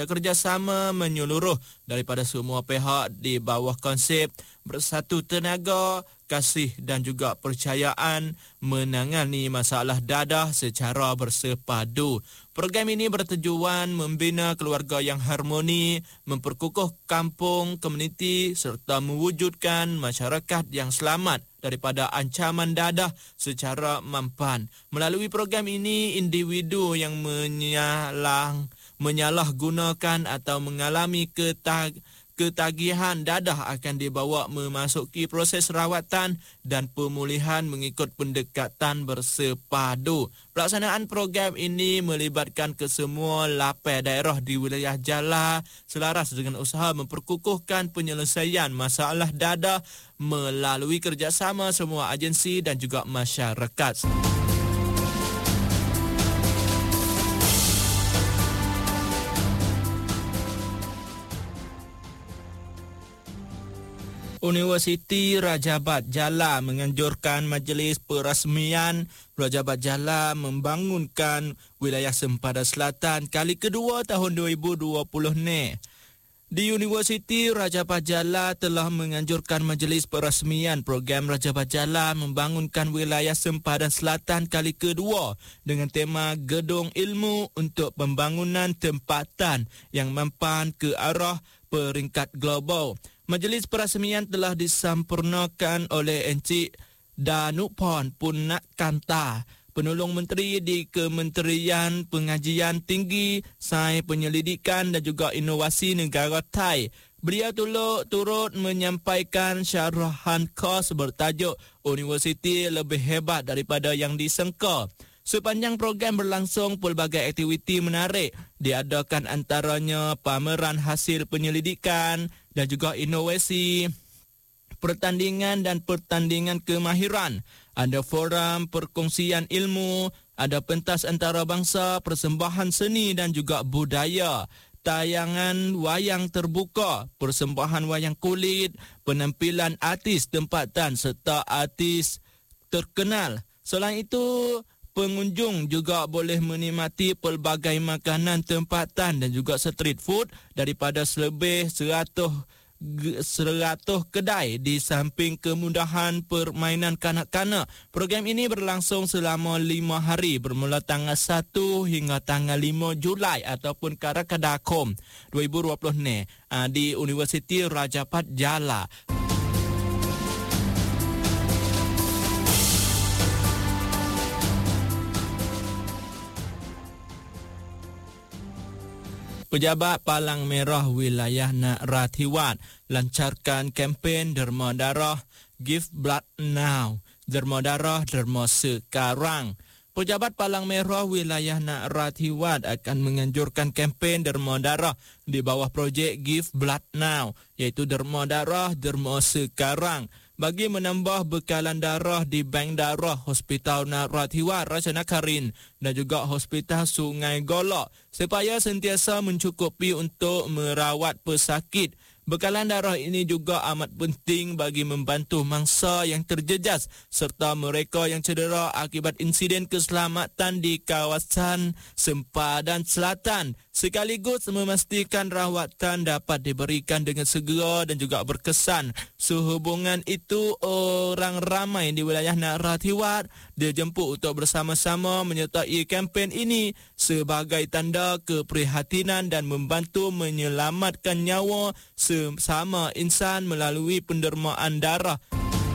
kerjasama menyeluruh daripada semua pihak di bawah konsep bersatu tenaga, kasih dan juga percayaan menangani masalah dadah secara bersepadu. Program ini bertujuan membina keluarga yang harmoni, memperkukuh kampung, komuniti serta mewujudkan masyarakat yang selamat daripada ancaman dadah secara mampan. Melalui program ini, individu yang menyalahgunakan atau mengalami ketagihan dadah akan dibawa memasuki proses rawatan dan pemulihan mengikut pendekatan bersepadu. Pelaksanaan program ini melibatkan kesemua lapai daerah di wilayah Jala selaras dengan usaha memperkukuhkan penyelesaian masalah dadah melalui kerjasama semua agensi dan juga masyarakat. Universiti Raja Bat Jala menganjurkan Majlis Perasmian Raja Bat Jala membangunkan wilayah Sempadan Selatan kali kedua tahun 2020 ni. Di Universiti Raja Bat Jala telah menganjurkan Majlis Perasmian program Raja Bat Jala membangunkan wilayah Sempadan Selatan kali kedua dengan tema Gedung Ilmu untuk Pembangunan Tempatan yang mampan ke arah peringkat global. Majlis perasmian telah disempurnakan oleh Encik Danupon Punnakkanta, Penolong Menteri di Kementerian Pengajian Tinggi, Sains Penyelidikan dan juga Inovasi Negara Thai. Beliau turut menyampaikan syarahan khas bertajuk Universiti Lebih Hebat Daripada Yang Disangka. Sepanjang program berlangsung, pelbagai aktiviti menarik diadakan, antaranya pameran hasil penyelidikan dan juga inovasi, pertandingan dan pertandingan kemahiran, ada forum perkongsian ilmu, ada pentas antarabangsa, persembahan seni dan juga budaya, tayangan wayang terbuka, persembahan wayang kulit, penampilan artis tempatan serta artis terkenal. Selain itu, pengunjung juga boleh menikmati pelbagai makanan tempatan dan juga street food daripada selebih 100 kedai di samping kemudahan permainan kanak-kanak. Program ini berlangsung selama 5 hari bermula tanggal 1 hingga tanggal 5 Julai ataupun Karakadakom 2020 ni di Universiti Raja Bat Jala. Pejabat Palang Merah Wilayah Nak Rathiwat lancarkan kempen derma darah Give Blood Now, derma darah derma sekarang. Pejabat Palang Merah Wilayah Nak Rathiwat akan menganjurkan kempen derma darah di bawah projek Give Blood Now, iaitu derma darah derma sekarang, bagi menambah bekalan darah di Bank Darah Hospital Nak Rathiwat Rajanakarin dan juga Hospital Sungai Golok supaya sentiasa mencukupi untuk merawat pesakit. Bekalan darah ini juga amat penting bagi membantu mangsa yang terjejas serta mereka yang cedera akibat insiden keselamatan di kawasan Sempadan Selatan, sekaligus memastikan rawatan dapat diberikan dengan segera dan juga berkesan. Sehubungan itu, orang ramai di wilayah Nak Rathiwat dijemput untuk bersama-sama menyertai kempen ini sebagai tanda keprihatinan dan membantu menyelamatkan nyawa sesama insan melalui pendermaan darah.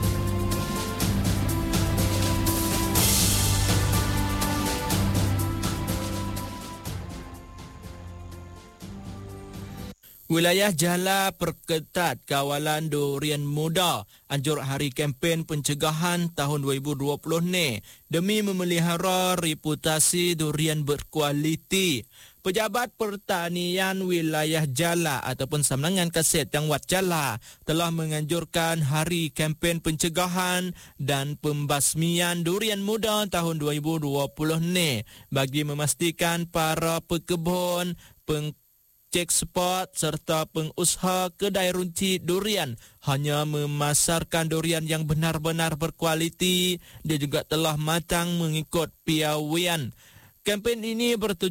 Wilayah Jala perketat kawalan durian muda anjur hari kempen pencegahan tahun 2020 ni demi memelihara reputasi durian berkualiti. Pejabat Pertanian Wilayah Jala ataupun Samlangan Kaset Yang Wat Jala telah menganjurkan hari kempen pencegahan dan pembasmian durian muda tahun 2020 ni bagi memastikan para pekebun, cek spot serta pengusaha kedai runcit durian hanya memasarkan durian yang benar-benar berkualiti. Dia juga telah matang mengikut piawaian. Kempen ini bertujuan